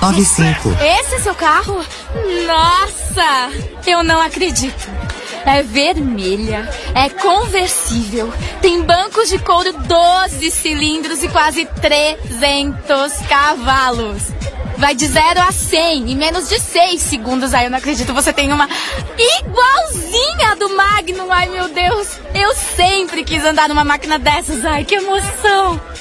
95. Esse é seu carro? Nossa, eu não acredito. É vermelha, é conversível, tem bancos de couro 12 cilindros e quase 300 cavalos. Vai de 0 a 100 em menos de 6 segundos. Ai, eu não acredito, você tem uma igualzinha do Magnum. Ai, meu Deus, eu sempre quis andar numa máquina dessas. Ai, que emoção.